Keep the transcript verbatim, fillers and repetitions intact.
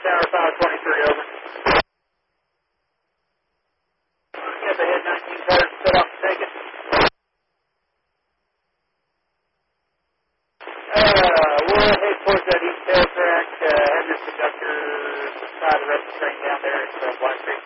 Tower five twenty-three, over. Yes, I had nineteen cars set off the ticket. Uh, we'll head towards that east tail track, uh, have your conductor side the rest of the train down there at uh, Black Creek.